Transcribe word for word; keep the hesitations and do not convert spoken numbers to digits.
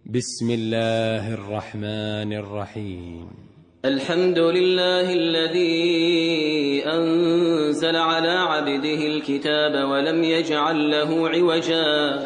بسم الله الرحمن الرحيم. الحمد لله الذي أنزل على عبده الكتاب ولم يجعل له عوجا